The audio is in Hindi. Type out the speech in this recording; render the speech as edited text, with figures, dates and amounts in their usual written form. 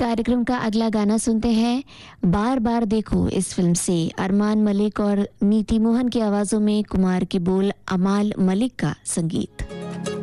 कार्यक्रम का अगला गाना सुनते हैं बार बार देखो इस फिल्म से। अरमान मलिक और नीति मोहन की आवाजों में कुमार के बोल, अमाल मलिक का संगीत।